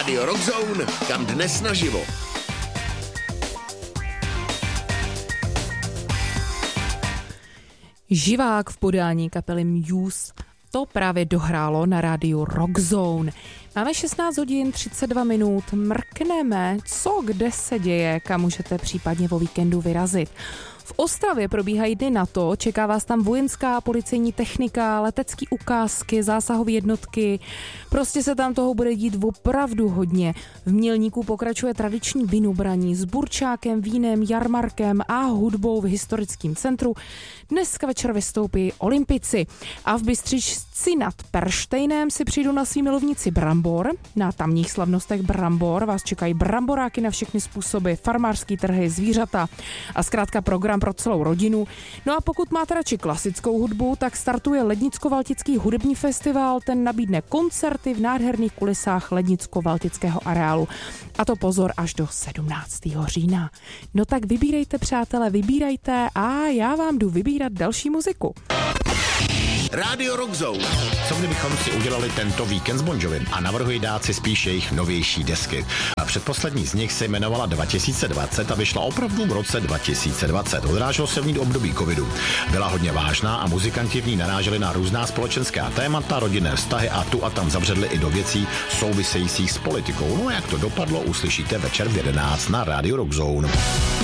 Rádio Rockzone, kam dnes naživo. Živák v podání kapely Muse. To právě dohrálo na rádiu Rockzone. Máme 16 hodin 32 minut, mrkneme, co kde se děje, kam můžete případně o víkendu vyrazit. V Ostravě probíhají dny NATO, čeká vás tam vojenská policejní technika, letecké ukázky, zásahové jednotky. Prostě se tam toho bude dít opravdu hodně. V Mělníku pokračuje tradiční vinobraní s burčákem, vínem, jarmarkem a hudbou v historickém centru. Dneska večer vystoupí olympici. A v Bystřici nad Perštejnem si přijdou na svý milovníci brambor. Na tamních slavnostech brambor vás čekají bramboráky na všechny způsoby, farmářský trhy, zvířata a zkrátka program pro celou rodinu. No a pokud máte radši klasickou hudbu, tak startuje Lednicko-Valtický hudební festival. Ten nabídne koncerty v nádherných kulisách Lednicko-Valtického areálu. A to pozor až do 17. října. No tak vybírejte, přátelé, vybírajte a já vám jdu vybírat další muziku. Rádio Rockzone. Co kdybychom si udělali tento víkend s Bon Jovim a navrhuji dát si spíš jejich novější desky. A předposlední z nich se jmenovala 2020 a vyšla opravdu v roce 2020. Odráželo se v ní období covidu. Byla hodně vážná a muzikanti v ní naráželi na různá společenská témata, rodinné vztahy a tu a tam zabředli i do věcí souvisejících s politikou. No a jak to dopadlo, uslyšíte večer v 11 na Rádiu Rockzone.